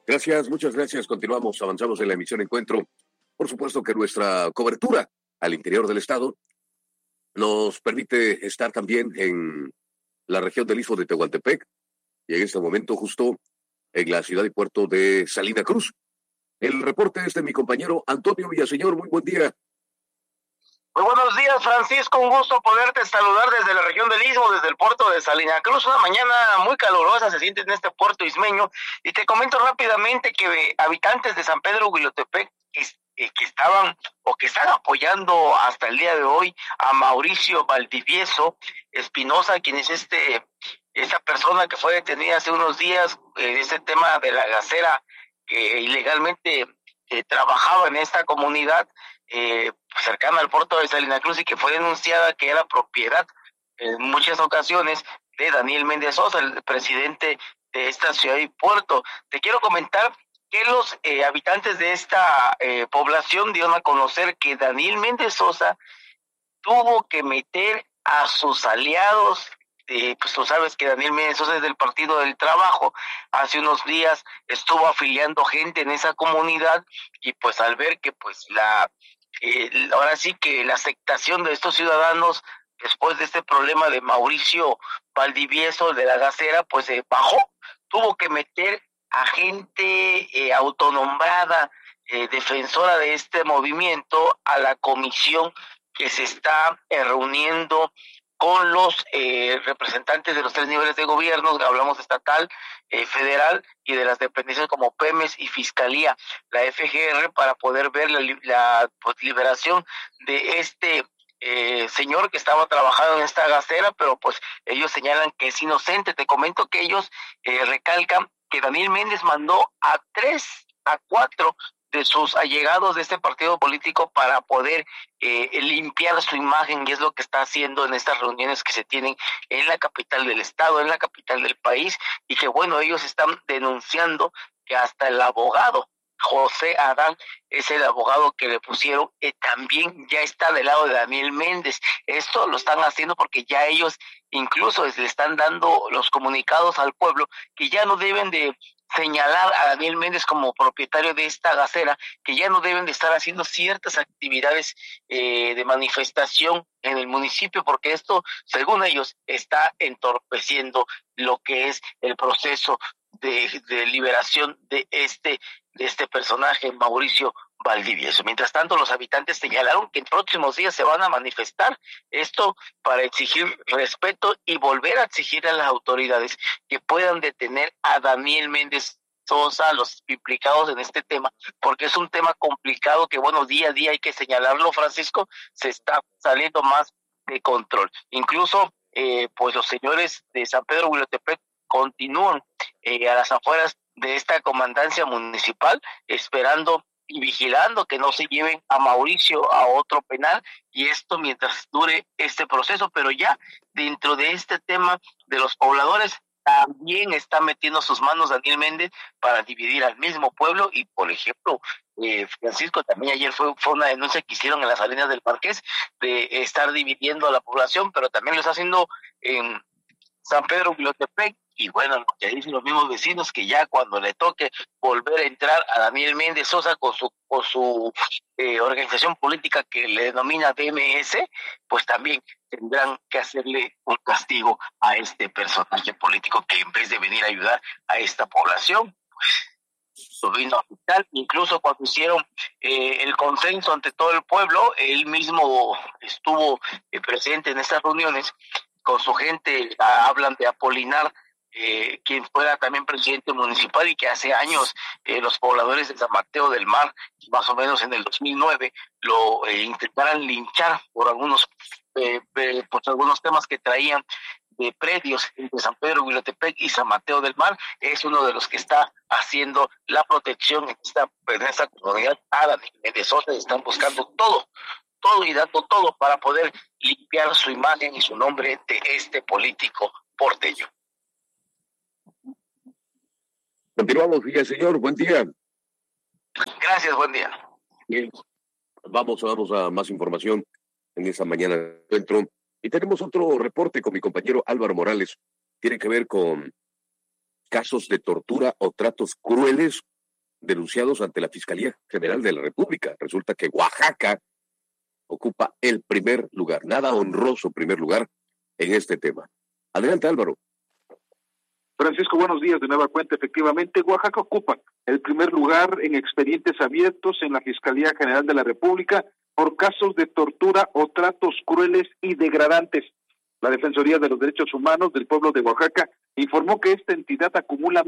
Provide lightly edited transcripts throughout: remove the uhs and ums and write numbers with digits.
Gracias, muchas gracias. Continuamos, avanzamos en la emisión Encuentro. Por supuesto que nuestra cobertura al interior del estado nos permite estar también en la región del Istmo de Tehuantepec y en este momento justo en la ciudad y puerto de Salina Cruz. El reporte es de mi compañero Antonio Villaseñor. Muy buen día. Muy buenos días, Francisco, un gusto poderte saludar desde la región del Istmo, desde el puerto de Salina Cruz. Una mañana muy calurosa se siente en este puerto ismeño, y te comento rápidamente que habitantes de San Pedro Huilotepec que estaban o que están apoyando hasta el día de hoy a Mauricio Valdivieso Espinosa, quien es esa persona que fue detenida hace unos días en este tema de la gasera que ilegalmente trabajaba en esta comunidad cercana al puerto de Salina Cruz, y que fue denunciada que era propiedad en muchas ocasiones de Daniel Méndez Sosa, el presidente de esta ciudad y puerto. Te quiero comentar que los habitantes de esta población dieron a conocer que Daniel Méndez Sosa tuvo que meter a sus aliados. Pues tú sabes que Daniel Méndez Sosa es del Partido del Trabajo. Hace unos días estuvo afiliando gente en esa comunidad, y pues al ver que pues ahora sí que la aceptación de estos ciudadanos después de este problema de Mauricio Valdivieso de la gasera, pues bajó, tuvo que meter a gente autonombrada, defensora de este movimiento, a la comisión que se está reuniendo con los representantes de los 3 niveles de gobierno. Hablamos estatal, federal y de las dependencias como Pemex y Fiscalía, la FGR, para poder ver la liberación de señor que estaba trabajando en esta gasera, pero pues ellos señalan que es inocente. Te comento que ellos recalcan que Daniel Méndez mandó a 4 de sus allegados de este partido político para poder limpiar su imagen, y es lo que está haciendo en estas reuniones que se tienen en la capital del estado, en la capital del país, y que bueno, ellos están denunciando que hasta el abogado José Adán es el abogado que le pusieron, también ya está del lado de Daniel Méndez. Esto lo están haciendo porque ya ellos incluso le están dando los comunicados al pueblo que ya no deben de señalar a Daniel Méndez como propietario de esta gasera, que ya no deben de estar haciendo ciertas actividades de manifestación en el municipio, porque esto, según ellos, está entorpeciendo lo que es el proceso de liberación de este personaje, Mauricio Valdivieso. Mientras tanto, los habitantes señalaron que en próximos días se van a manifestar, esto para exigir respeto y volver a exigir a las autoridades que puedan detener a Daniel Méndez Sosa, los implicados en este tema, porque es un tema complicado que, bueno, día a día hay que señalarlo, Francisco, se está saliendo más de control. Incluso, pues los señores de San Pedro Huilotepec continúan a las afueras de esta comandancia municipal, esperando y vigilando que no se lleven a Mauricio a otro penal, y esto mientras dure este proceso. Pero ya dentro de este tema de los pobladores también está metiendo sus manos Daniel Méndez para dividir al mismo pueblo. Y por ejemplo, Francisco, también ayer fue una denuncia que hicieron en las Salinas del Marqués de estar dividiendo a la población, pero también lo está haciendo en San Pedro Huilotepec. Y bueno, lo que dicen los mismos vecinos, que ya cuando le toque volver a entrar a Daniel Méndez Sosa con su organización política que le denomina DMS, pues también tendrán que hacerle un castigo a este personaje político que en vez de venir a ayudar a esta población, pues lo vino a afectar. Incluso cuando hicieron el consenso ante todo el pueblo, él mismo estuvo presente en estas reuniones con su gente. Hablan de Apolinar, quien fuera también presidente municipal, y que hace años los pobladores de San Mateo del Mar, más o menos en el 2009, lo intentaran linchar por algunos temas que traían de predios entre San Pedro Huilotepec y San Mateo del Mar. Es uno de los que está haciendo la protección en esta comunidad. A Daniel Méndez Sosa están buscando todo y dando todo para poder limpiar su imagen y su nombre de este político porteño. Continuamos, señor. Buen día. Gracias, buen día. Bien. Vamos a más información en esta mañana de encuentro. Y tenemos otro reporte con mi compañero Álvaro Morales. Tiene que ver con casos de tortura o tratos crueles denunciados ante la Fiscalía General de la República. Resulta que Oaxaca ocupa el primer lugar, nada honroso primer lugar en este tema. Adelante, Álvaro. Francisco, buenos días de nueva cuenta. Efectivamente, Oaxaca ocupa el primer lugar en expedientes abiertos en la Fiscalía General de la República por casos de tortura o tratos crueles y degradantes. La Defensoría de los Derechos Humanos del Pueblo de Oaxaca informó que esta entidad acumula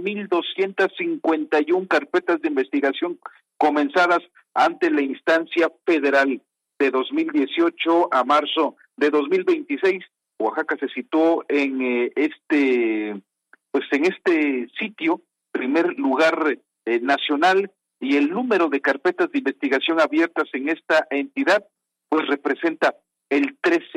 1,251 carpetas de investigación comenzadas ante la instancia federal. De 2018 a marzo de 2026, Oaxaca se situó en este sitio, primer lugar nacional, y el número de carpetas de investigación abiertas en esta entidad pues representa el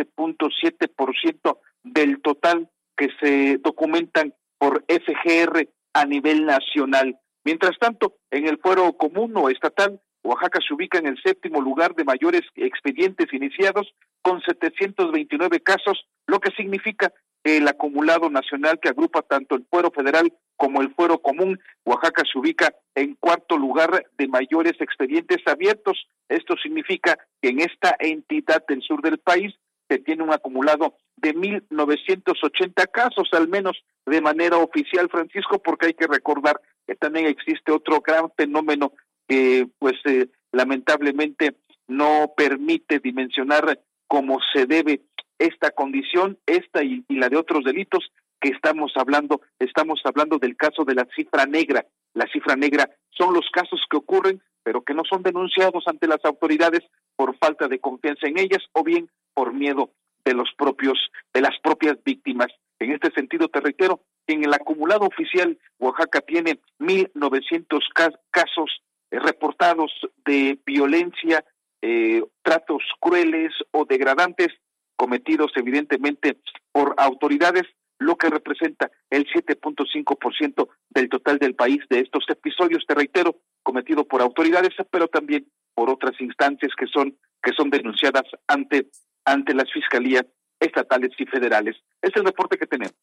13.7% del total que se documentan por FGR a nivel nacional. Mientras tanto, en el fuero común o estatal, Oaxaca se ubica en el 7º lugar de mayores expedientes iniciados con 729 casos, lo que significa que el acumulado nacional que agrupa tanto el fuero federal como el fuero común, Oaxaca se ubica en 4º lugar de mayores expedientes abiertos. Esto significa que en esta entidad del sur del país se tiene un acumulado de 1,980 casos, al menos de manera oficial, Francisco, porque hay que recordar que también existe otro gran fenómeno que lamentablemente no permite dimensionar como se debe esta condición, esta y la de otros delitos que estamos hablando del caso de la cifra negra. La cifra negra son los casos que ocurren, pero que no son denunciados ante las autoridades por falta de confianza en ellas o bien por miedo de las propias víctimas. En este sentido, te reitero, en el acumulado oficial, Oaxaca tiene 1,900 casos reportados de violencia, tratos crueles o degradantes cometidos evidentemente por autoridades, lo que representa el 7.5% del total del país de estos episodios, te reitero, cometidos por autoridades, pero también por otras instancias que son denunciadas ante las fiscalías estatales y federales. Es el reporte que tenemos.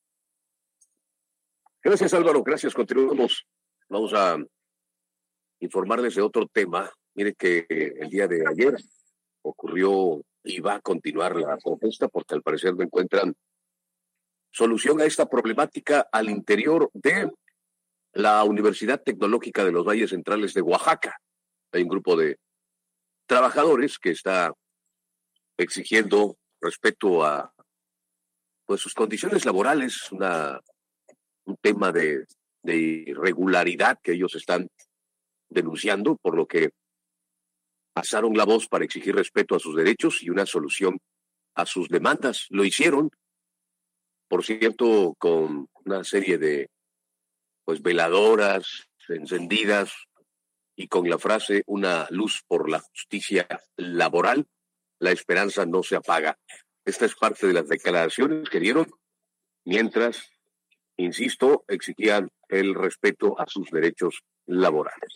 Gracias, Álvaro. Gracias. Continuamos. Vamos a informarles de otro tema. Mire que el día de ayer ocurrió y va a continuar la protesta porque al parecer no encuentran solución a esta problemática al interior de la Universidad Tecnológica de los Valles Centrales de Oaxaca. Hay un grupo de trabajadores que está exigiendo respecto a sus condiciones laborales, un tema de irregularidad que ellos están denunciando, por lo que pasaron la voz para exigir respeto a sus derechos y una solución a sus demandas. Lo hicieron, por cierto, con una serie de veladoras encendidas y con la frase "una luz por la justicia laboral, la esperanza no se apaga". Esta es parte de las declaraciones que dieron mientras, insisto, exigían el respeto a sus derechos laborales.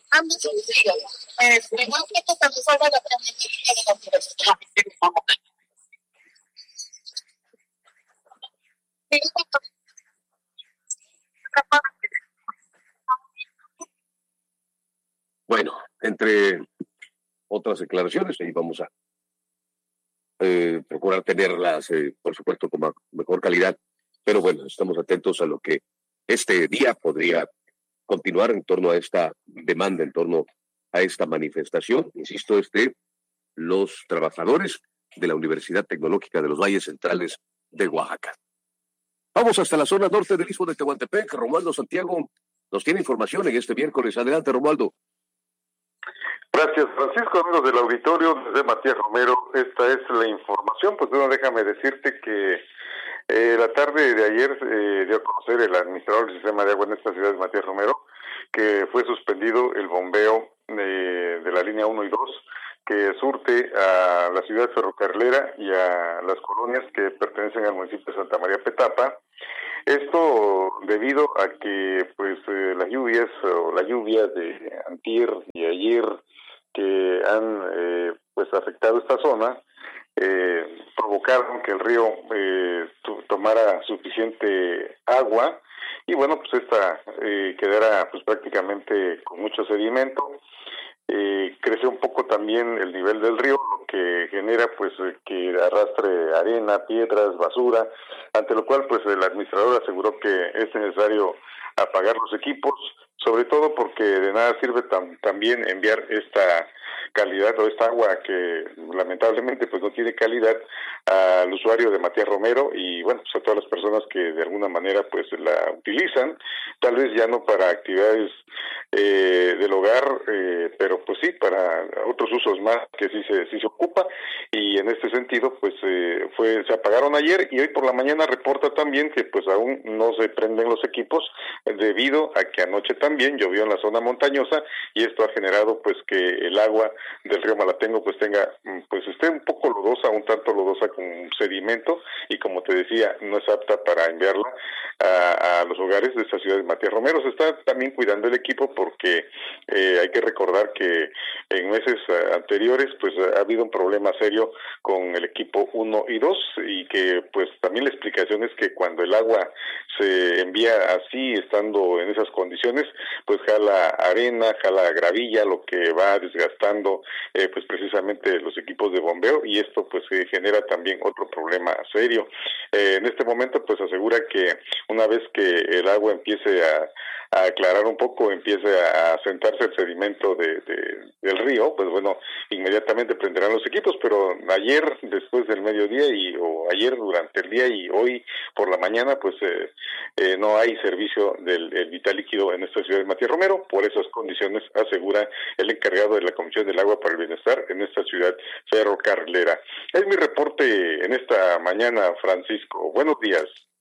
Bueno, entre otras declaraciones, ahí vamos a procurar tenerlas, por supuesto, con mejor calidad, pero bueno, estamos atentos a lo que este día podría continuar en torno a esta demanda, en torno a esta manifestación. Insisto, los trabajadores de la Universidad Tecnológica de los Valles Centrales de Oaxaca. Vamos hasta la zona norte del Istmo de Tehuantepec. Romualdo Santiago nos tiene información en este miércoles. Adelante, Romualdo. Gracias, Francisco. Amigos del auditorio, desde Matías Romero, esta es la información. Pues bueno, déjame decirte que la tarde de ayer dio a conocer el administrador del sistema de agua en esta ciudad de Matías Romero que fue suspendido el bombeo de la línea 1 y 2 que surte a la ciudad ferrocarrilera y a las colonias que pertenecen al municipio de Santa María Petapa. Esto debido a que las lluvias o la lluvia de antier y ayer que han afectado esta zona provocaron que el río tomara suficiente agua y bueno, pues esta quedara pues prácticamente con mucho sedimento. Crece un poco también el nivel del río, lo que genera pues que arrastre arena, piedras, basura, ante lo cual pues el administrador aseguró que es necesario apagar los equipos, sobre todo porque de nada sirve también enviar esta calidad o esta agua que lamentablemente pues no tiene calidad al usuario de Matías Romero y bueno, pues a todas las personas que de alguna manera pues la utilizan, tal vez ya no para actividades del hogar, pero pues sí para otros usos más que sí se ocupa y en este sentido pues se apagaron ayer y hoy por la mañana reporta también que pues aún no se prenden los equipos debido a que anoche también llovió en la zona montañosa y esto ha generado pues que el agua del río Malatengo pues esté un poco lodosa, un tanto lodosa con sedimento y como te decía no es apta para enviarla a los hogares de esta ciudad de Matías Romero. Se está también cuidando el equipo porque hay que recordar que en meses anteriores pues ha habido un problema serio con el equipo 1 y 2 y que pues también la explicación es que cuando el agua se envía así estando en esas condiciones pues jala arena, jala gravilla, lo que va desgastando pues precisamente los equipos de bombeo y esto pues genera también otro problema serio. En este momento pues asegura que una vez que el agua empiece a aclarar un poco, empiece a sentarse el sedimento del río, pues bueno, inmediatamente prenderán los equipos, pero ayer después del mediodía o ayer durante el día y hoy por la mañana pues no hay servicio del vital líquido en esta ciudad de Matías Romero, por esas condiciones asegura el encargado de la Comisión del Agua para el Bienestar en esta ciudad ferrocarrilera. Es mi reporte en esta mañana, Francisco. Buenos días.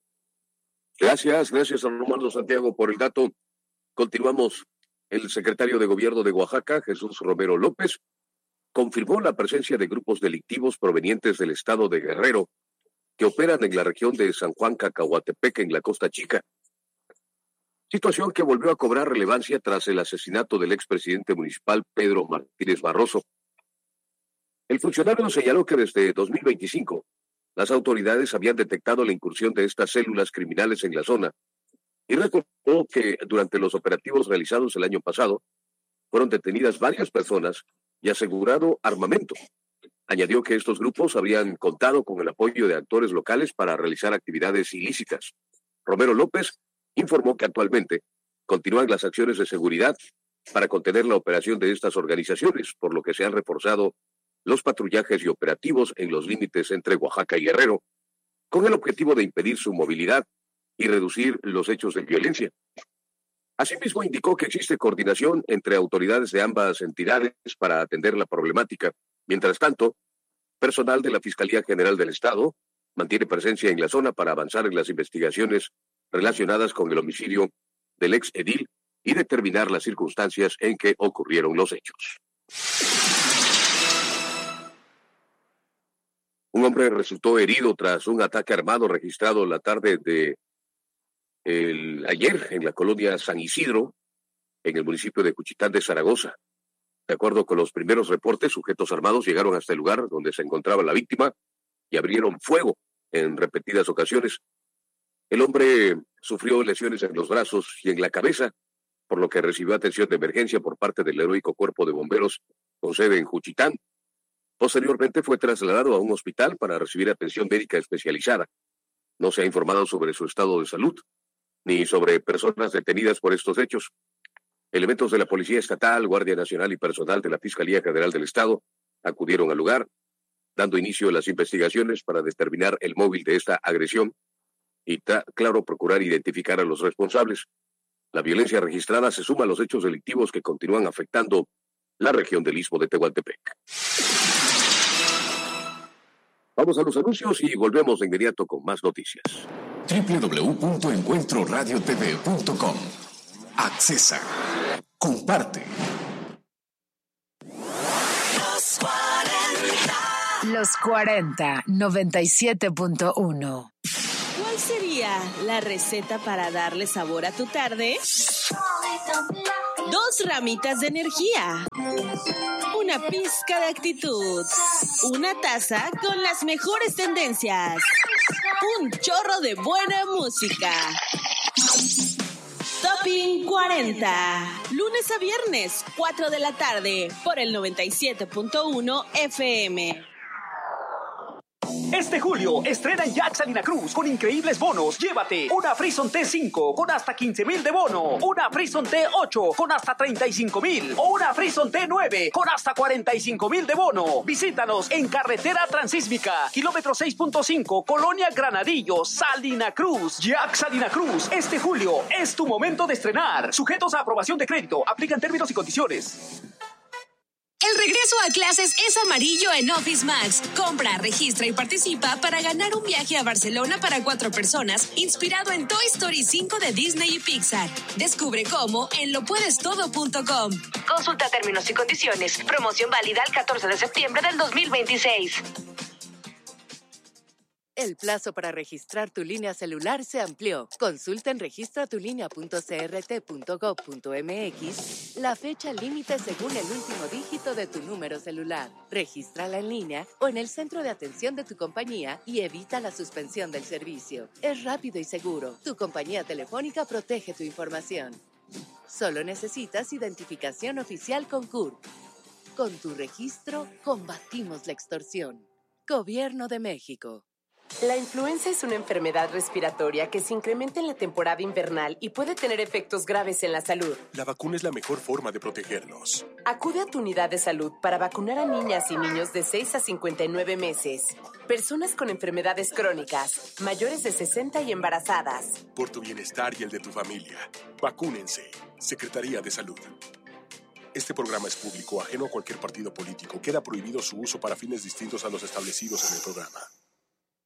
Gracias a Romualdo Santiago por el dato. Continuamos. El secretario de Gobierno de Oaxaca, Jesús Romero López, confirmó la presencia de grupos delictivos provenientes del estado de Guerrero que operan en la región de San Juan Cacahuatepec en la Costa Chica. Situación que volvió a cobrar relevancia tras el asesinato del expresidente municipal Pedro Martínez Barroso. El funcionario señaló que desde 2025 las autoridades habían detectado la incursión de estas células criminales en la zona y recordó que durante los operativos realizados el año pasado fueron detenidas varias personas y asegurado armamento. Añadió que estos grupos habrían contado con el apoyo de actores locales para realizar actividades ilícitas. Romero López informó que actualmente continúan las acciones de seguridad para contener la operación de estas organizaciones, por lo que se han reforzado los patrullajes y operativos en los límites entre Oaxaca y Guerrero, con el objetivo de impedir su movilidad y reducir los hechos de violencia. Asimismo, indicó que existe coordinación entre autoridades de ambas entidades para atender la problemática. Mientras tanto, personal de la Fiscalía General del Estado mantiene presencia en la zona para avanzar en las investigaciones relacionadas con el homicidio del ex edil y determinar las circunstancias en que ocurrieron los hechos. Un hombre resultó herido tras un ataque armado registrado la tarde de ayer en la colonia San Isidro, en el municipio de Cuchitán de Zaragoza. De acuerdo con los primeros reportes, sujetos armados llegaron hasta el lugar donde se encontraba la víctima y abrieron fuego en repetidas ocasiones. El hombre sufrió lesiones en los brazos y en la cabeza, por lo que recibió atención de emergencia por parte del heroico Cuerpo de Bomberos con sede en Juchitán. Posteriormente fue trasladado a un hospital para recibir atención médica especializada. No se ha informado sobre su estado de salud, ni sobre personas detenidas por estos hechos. Elementos de la Policía Estatal, Guardia Nacional y personal de la Fiscalía General del Estado acudieron al lugar, dando inicio a las investigaciones para determinar el móvil de esta agresión y, claro, procurar identificar a los responsables. La violencia registrada se suma a los hechos delictivos que continúan afectando la región del Istmo de Tehuantepec. Vamos a los anuncios y volvemos de inmediato con más noticias. www.encuentroradiotv.com. Accesa. Comparte. Los 40, 97.1. ¿Cuál sería la receta para darle sabor a tu tarde? 2 ramitas de energía, una pizca de actitud, una taza con las mejores tendencias, un chorro de buena música. Topping 40, lunes a viernes, 4 de la tarde, por el 97.1 FM. Este julio estrena en Jack Salina Cruz con increíbles bonos. Llévate una Frison T5 con hasta 15,000 de bono, una Frison T8 con hasta 35,000 o una Frison T9 con hasta 45,000 de bono. Visítanos en Carretera Transísmica, kilómetro 6.5, Colonia Granadillo, Salina Cruz. Jack Salina Cruz, este julio es tu momento de estrenar. Sujetos a aprobación de crédito. Aplican términos y condiciones. El regreso a clases es amarillo en Office Max. Compra, registra y participa para ganar un viaje a Barcelona para 4 personas, inspirado en Toy Story 5 de Disney y Pixar. Descubre cómo en lopuedestodo.com. Consulta términos y condiciones. Promoción válida el 14 de septiembre del 2026. El plazo para registrar tu línea celular se amplió. Consulta en registratulínea.crt.gov.mx la fecha límite según el último dígito de tu número celular. Regístrala en línea o en el centro de atención de tu compañía y evita la suspensión del servicio. Es rápido y seguro. Tu compañía telefónica protege tu información. Solo necesitas identificación oficial con CURP. Con tu registro, combatimos la extorsión. Gobierno de México. La influenza es una enfermedad respiratoria que se incrementa en la temporada invernal y puede tener efectos graves en la salud. La vacuna es la mejor forma de protegernos. Acude a tu unidad de salud para vacunar a niñas y niños de 6 a 59 meses, personas con enfermedades crónicas, mayores de 60 y embarazadas. Por tu bienestar y el de tu familia, vacúnense. Secretaría de Salud. Este programa es público, ajeno a cualquier partido político. Queda prohibido su uso para fines distintos a los establecidos en el programa.